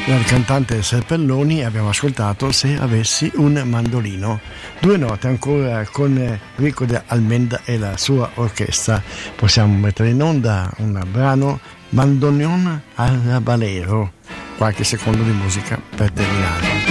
Dal cantante Serpelloni abbiamo ascoltato Se avessi un mandolino. Due note ancora con Rico de Almenda e la sua orchestra. Possiamo mettere in onda un brano Bandoneon Arrabalero. Qualche secondo di musica per terminare.